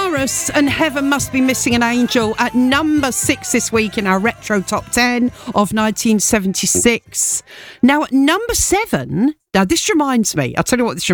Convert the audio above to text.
Morris and Heaven Must Be Missing an Angel at number 6 this week in our retro top 10 of 1976. Now at number 7, now this reminds me, I'll tell you what this